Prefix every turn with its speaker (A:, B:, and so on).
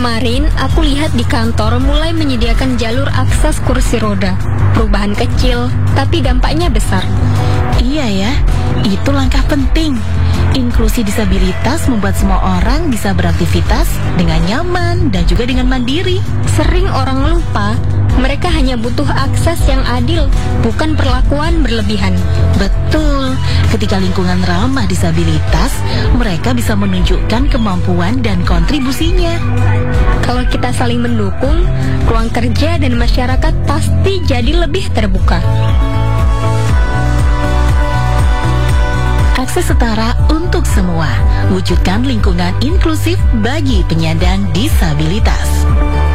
A: Kemarin aku lihat di kantor mulai menyediakan jalur akses kursi roda. Perubahan kecil, tapi dampaknya besar.
B: Iya ya, itu langkah penting. Inklusi disabilitas membuat semua orang bisa beraktivitas dengan nyaman dan juga dengan mandiri.
A: Sering orang lupa, mereka hanya butuh akses yang adil, bukan perlakuan berlebihan.
B: Betul, ketika lingkungan ramah disabilitas, mereka bisa menunjukkan kemampuan dan kontribusinya.
A: Kalau kita saling mendukung, ruang kerja dan masyarakat pasti jadi lebih terbuka.
B: Akses setara untuk semua. Wujudkan lingkungan inklusif bagi penyandang disabilitas.